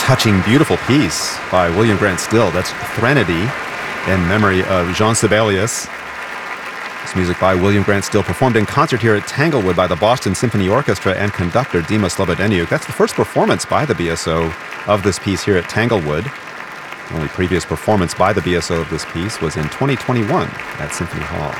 touching, beautiful piece by William Grant Still. That's Threnody in memory of Jean Sibelius. This music by William Grant Still, performed in concert here at Tanglewood by the Boston Symphony Orchestra and conductor Dima Slobodeniuk. That's the first performance by the BSO of this piece here at Tanglewood. The only previous performance by the BSO of this piece was in 2021 at Symphony Hall.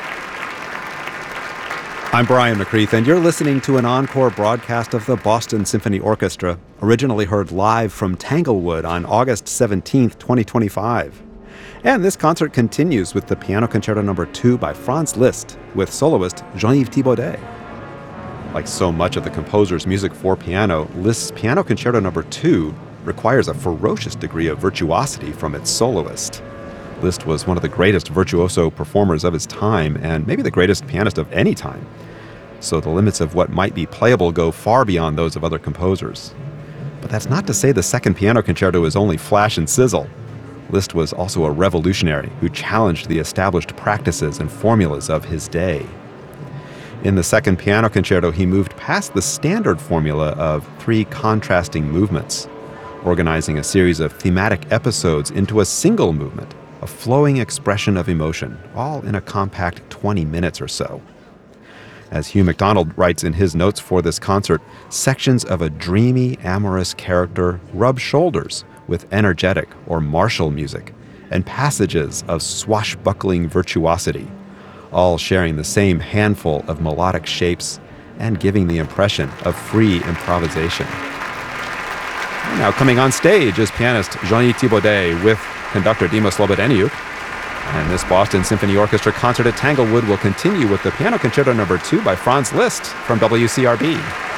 I'm Brian McCreath, and you're listening to an encore broadcast of the Boston Symphony Orchestra, originally heard live from Tanglewood on August 17th, 2025. And this concert continues with the Piano Concerto No. 2 by Franz Liszt with soloist Jean-Yves Thibaudet. Like so much of the composer's music for piano, Liszt's Piano Concerto No. 2 requires a ferocious degree of virtuosity from its soloist. Liszt was one of the greatest virtuoso performers of his time, and maybe the greatest pianist of any time. So the limits of what might be playable go far beyond those of other composers. But that's not to say the second piano concerto is only flash and sizzle. Liszt was also a revolutionary who challenged the established practices and formulas of his day. In the second piano concerto, he moved past the standard formula of 3 contrasting movements, organizing a series of thematic episodes into a single movement, a flowing expression of emotion, all in a compact 20 minutes or so. As Hugh MacDonald writes in his notes for this concert, sections of a dreamy, amorous character rub shoulders with energetic or martial music, and passages of swashbuckling virtuosity, all sharing the same handful of melodic shapes and giving the impression of free improvisation. Now coming on stage is pianist Jean-Yves Thibaudet with conductor Dima Slobodeniuk. And this Boston Symphony Orchestra concert at Tanglewood will continue with the Piano Concerto No. 2 by Franz Liszt from WCRB.